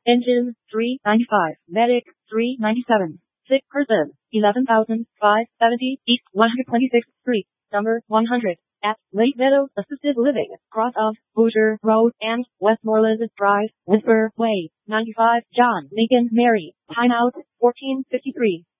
Engine, 395. Medic, 397. Sick person, 11,570. East 126th Street, number 100. At Lake Meadow Assisted Living, cross of Boucher Road and Westmoreland Drive, Whisper Way, 95. John, Lincoln, Mary, Pine Out, 1453.